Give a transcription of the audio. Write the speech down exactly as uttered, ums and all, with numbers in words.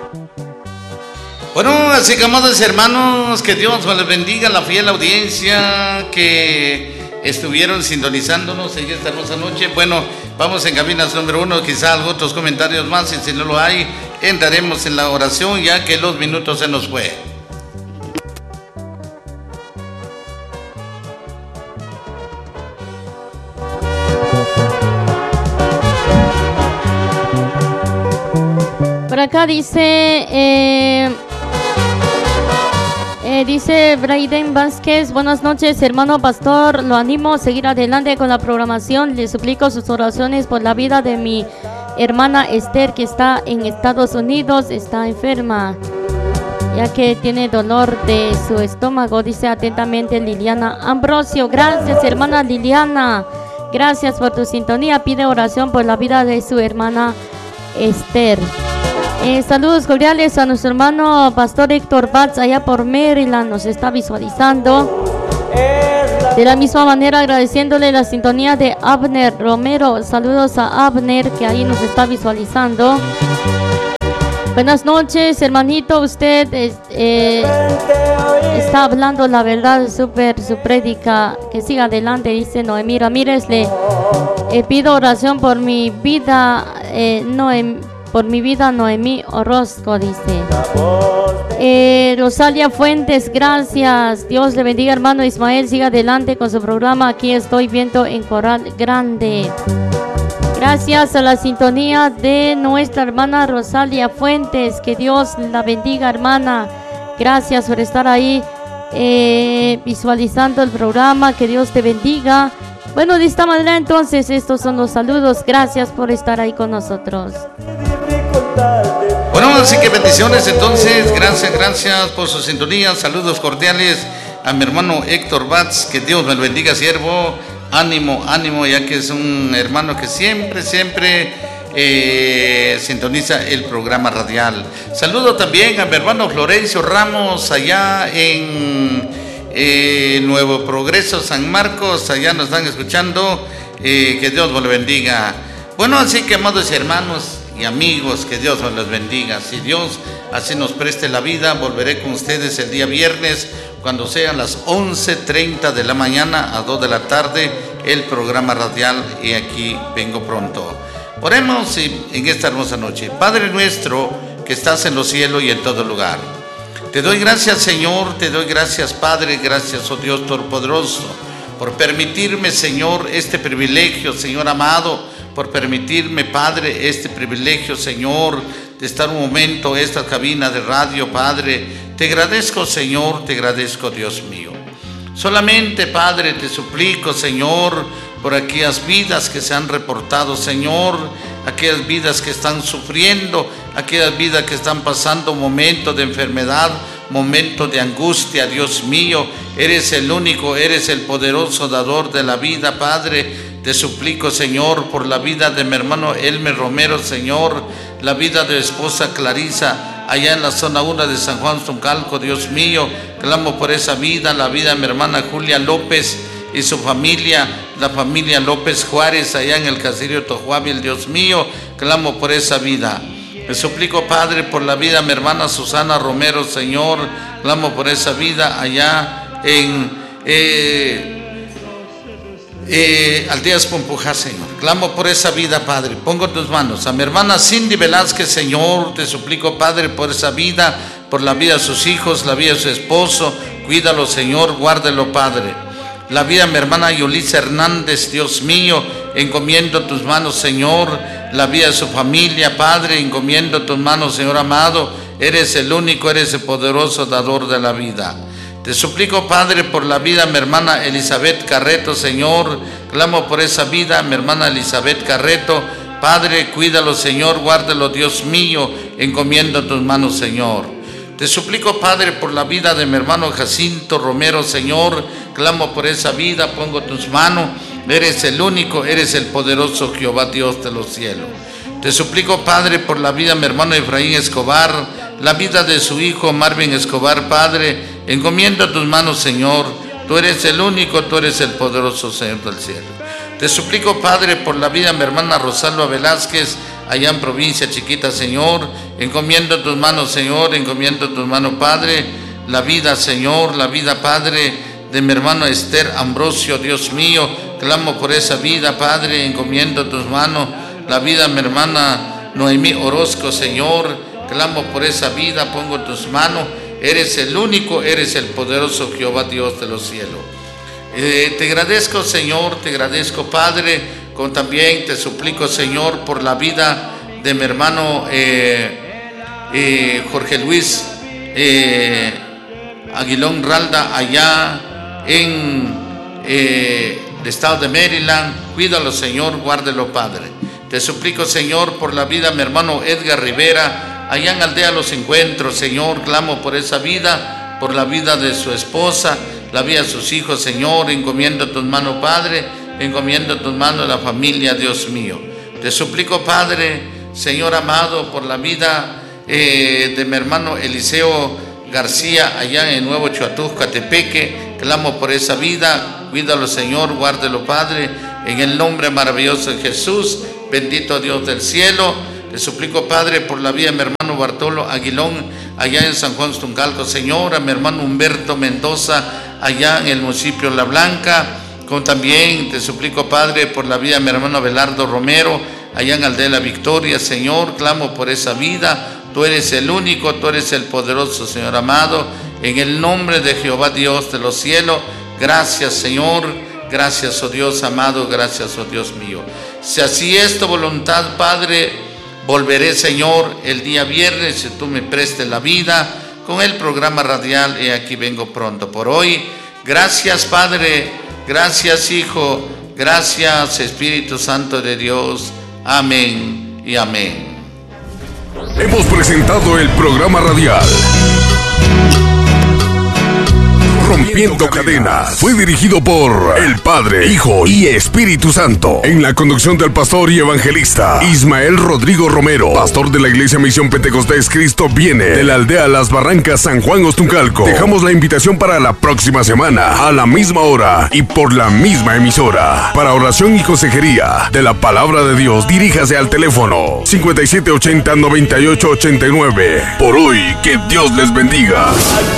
Bueno, así que amados hermanos, que Dios les bendiga, la fiel audiencia que estuvieron sintonizándonos en esta hermosa noche. Bueno, vamos en cabinas número uno, quizá algo otros comentarios más, y si no lo hay, entraremos en la oración ya que los minutos se nos fue. Por acá dice, eh, eh, dice Braiden Vázquez, buenas noches hermano pastor, lo animo a seguir adelante con la programación, le suplico sus oraciones por la vida de mi hermana Esther que está en Estados Unidos, está enferma, ya que tiene dolor de su estómago, dice atentamente Liliana Ambrosio. Gracias hermana Liliana, gracias por tu sintonía, pide oración por la vida de su hermana Esther. Eh, saludos cordiales a nuestro hermano pastor Héctor Batz allá por Maryland, nos está visualizando. De la misma manera agradeciéndole la sintonía de Abner Romero, saludos a Abner que ahí nos está visualizando. Buenas noches hermanito, usted eh, está hablando la verdad, súper su prédica, que siga adelante, dice Noemí Ramírez. Le eh, pido oración por mi vida, eh, Noemí. Por mi vida, Noemí Orozco, dice. Eh, Rosalia Fuentes, gracias. Dios le bendiga, hermano Ismael. Siga adelante con su programa. Aquí estoy viendo en Corral Grande. Gracias a la sintonía de nuestra hermana Rosalia Fuentes. Que Dios la bendiga, hermana. Gracias por estar ahí eh, visualizando el programa. Que Dios te bendiga. Bueno, de esta manera entonces estos son los saludos. Gracias por estar ahí con nosotros. Bueno, así que bendiciones entonces, gracias, gracias por su sintonía, saludos cordiales a mi hermano Héctor Batz, que Dios me lo bendiga, siervo, ánimo, ánimo, ya que es un hermano que siempre, siempre eh, sintoniza el programa radial. Saludo también a mi hermano Florencio Ramos, allá en eh, Nuevo Progreso, San Marcos, allá nos están escuchando, eh, que Dios me lo bendiga. Bueno, así que amados hermanos y amigos, que Dios los bendiga. Si Dios así nos preste la vida, volveré con ustedes el día viernes cuando sean las once treinta de la mañana a dos de la tarde el programa radial, y aquí vengo pronto. Oremos en esta hermosa noche. Padre nuestro que estás en los cielos y en todo lugar, te doy gracias, Señor, te doy gracias, Padre, gracias, oh Dios Todopoderoso, por permitirme, Señor, este privilegio, Señor amado, por permitirme, Padre, este privilegio, Señor, de estar un momento en esta cabina de radio, Padre. Te agradezco, Señor, te agradezco, Dios mío. Solamente, Padre, te suplico, Señor, por aquellas vidas que se han reportado, Señor, aquellas vidas que están sufriendo, aquellas vidas que están pasando momentos de enfermedad, momentos de angustia, Dios mío. Eres el único, eres el poderoso dador de la vida, Padre. Te suplico, Señor, por la vida de mi hermano Elmer Romero, Señor, la vida de mi esposa Clarisa, allá en la zona uno de San Juan Zoncalco, Dios mío. Clamo por esa vida, la vida de mi hermana Julia López y su familia, la familia López Juárez, allá en el caserío Tojuábil, Dios mío. Clamo por esa vida. Te suplico, Padre, por la vida de mi hermana Susana Romero, Señor. Clamo por esa vida allá en... Eh, Eh, Aldeas Pompuja, Señor. Clamo por esa vida, Padre. Pongo en tus manos a mi hermana Cindy Velázquez, Señor. Te suplico, Padre, por esa vida, por la vida de sus hijos, la vida de su esposo. Cuídalo, Señor, guárdelo, Padre. La vida de mi hermana Yulisa Hernández, Dios mío, encomiendo tus manos, Señor. La vida de su familia, Padre, encomiendo tus manos, Señor amado. Eres el único, eres el poderoso dador de la vida. Te suplico, Padre, por la vida de mi hermana Elizabeth Carreto, Señor. Clamo por esa vida, mi hermana Elizabeth Carreto. Padre, cuídalo, Señor, guárdalo, Dios mío, encomiendo tus manos, Señor. Te suplico, Padre, por la vida de mi hermano Jacinto Romero, Señor. Clamo por esa vida, pongo tus manos. Eres el único, eres el poderoso Jehová, Dios de los cielos. Te suplico, Padre, por la vida de mi hermano Efraín Escobar, la vida de su hijo Marvin Escobar, Padre. Encomiendo a tus manos, Señor. Tú eres el único, tú eres el poderoso Señor del cielo. Te suplico, Padre, por la vida de mi hermana Rosalba Velázquez, allá en provincia chiquita, Señor. Encomiendo en tus manos, Señor, encomiendo en tus manos, Padre, la vida, Señor, la vida, Padre, de mi hermano Esther Ambrosio, Dios mío. Clamo por esa vida, Padre, encomiendo en tus manos la vida de mi hermana Noemí Orozco, Señor. Clamo por esa vida, pongo en tus manos. Eres el único, eres el poderoso Jehová, Dios de los cielos. Eh, te agradezco, Señor, te agradezco, Padre, como también te suplico, Señor, por la vida de mi hermano eh, eh, Jorge Luis eh, Aguilón Ralda, allá en eh, el estado de Maryland. Cuídalo, Señor, guárdelo, Padre. Te suplico, Señor, por la vida de mi hermano Edgar Rivera, allá en Aldea Los Encuentros, Señor. Clamo por esa vida, por la vida de su esposa, la vida de sus hijos, Señor. Encomiendo a tus manos, Padre, encomiendo a tus manos la familia, Dios mío. Te suplico, Padre, Señor amado, por la vida eh, de mi hermano Eliseo García, allá en Nuevo Chuatusca, Tepeque. Clamo por esa vida, cuídalo, Señor, guárdelo, Padre, en el nombre maravilloso de Jesús. Bendito Dios del cielo. Te suplico, Padre, por la vida de mi hermano Bartolo Aguilón, allá en San Juan Tuncalco, Señor. A mi hermano Humberto Mendoza, allá en el municipio La Blanca. Como también te suplico, Padre, por la vida de mi hermano Abelardo Romero, allá en Aldea La Victoria, Señor. Clamo por esa vida. Tú eres el único, tú eres el poderoso, Señor amado. En el nombre de Jehová, Dios de los cielos. Gracias, Señor. Gracias, oh Dios amado. Gracias, oh Dios mío. Si así es tu voluntad, Padre, volveré, Señor, el día viernes, si tú me prestes la vida, con el programa radial. Y aquí vengo pronto. Por hoy, gracias, Padre. Gracias, Hijo. Gracias, Espíritu Santo de Dios. Amén y amén. Hemos presentado el programa radial Rompiendo Cadenas. Fue dirigido por el Padre, Hijo y Espíritu Santo, en la conducción del pastor y evangelista Ismael Rodrigo Romero, pastor de la Iglesia Misión Pentecostés Cristo Viene, de la aldea Las Barrancas, San Juan Ostuncalco. Dejamos la invitación para la próxima semana, a la misma hora y por la misma emisora. Para oración y consejería de la palabra de Dios, diríjase al teléfono cincuenta y siete ochenta, noventa y ocho ochenta y nueve. Por hoy, que Dios les bendiga.